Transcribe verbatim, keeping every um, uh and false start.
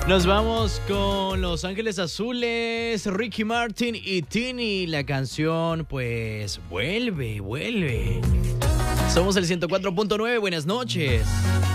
Nos vamos con Los Ángeles Azules, Ricky Martin y Tini. La canción, pues, vuelve, vuelve. Somos el ciento cuatro punto nueve. Buenas noches.